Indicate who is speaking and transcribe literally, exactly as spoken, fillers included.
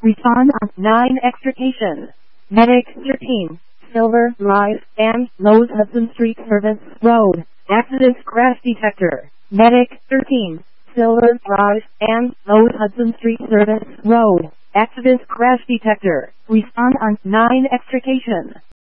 Speaker 1: Respond on nine extrication. Medic thirteen. Silver Rise and Lowe's Hudson Street Service Road. Accident crash detector. Medic thirteen. Silver Rise and Lowe's Hudson Street Service Road. Accident crash detector. Respond on nine extrication.